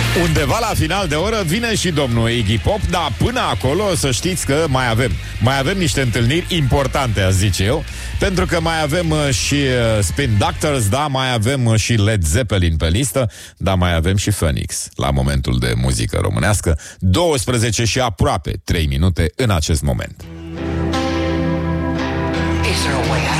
Undeva la final de oră vine și domnul Iggy Pop, dar până acolo să știți că mai avem niște întâlniri importante, aș zice eu, pentru că mai avem și Spin Doctors, da, mai avem și Led Zeppelin pe listă, dar mai avem și Phoenix la momentul de muzică românească. 12 și aproape 3 minute în acest moment. Is there a way out?